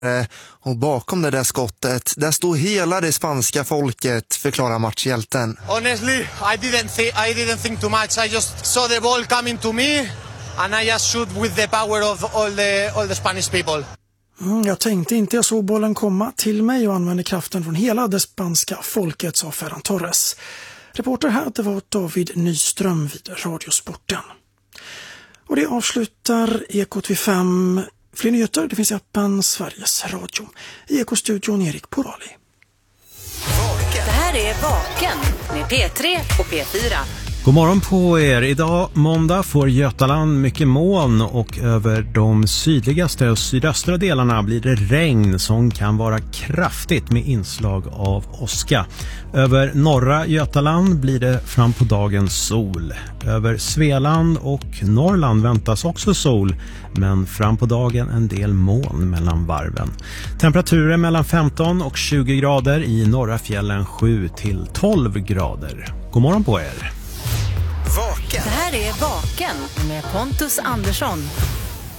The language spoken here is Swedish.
Och bakom det där skottet, där stod hela det spanska folket, förklarar matchhjälten. Honestly, I didn't think too much. I just saw the ball coming to me and I just shoot with the power of all the Spanish people. Jag tänkte inte, jag såg bollen komma till mig och använde kraften från hela det spanska folket, sa Ferran Torres. Reporter här, det var David Nyström vid Radiosporten. Och det avslutar Ekot vid 5. Fler nyheter, det finns i appen Sveriges Radio. I Ekostudion Erik Porali. Det här är Vaken med P3 och P4. God morgon på er. Idag måndag får Götaland mycket moln och över de sydligaste och sydöstra delarna blir det regn som kan vara kraftigt med inslag av åska. Över norra Götaland blir det fram på dagen sol. Över Svealand och Norrland väntas också sol, men fram på dagen en del moln mellan varven. Temperaturer mellan 15 och 20 grader, i norra fjällen 7 till 12 grader. God morgon på er. Det här är Vaken med Pontus Andersson.